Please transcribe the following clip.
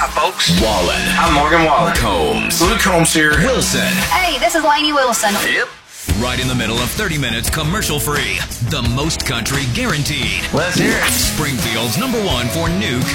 Hi, folks. Wallen. I'm Morgan Wallen. Combs. Luke Combs here. Wilson. Hey, this is Lainey Wilson. Yep. Right in the middle of 30 minutes commercial free. The most country guaranteed. Let's hear it. Springfield's #1 for new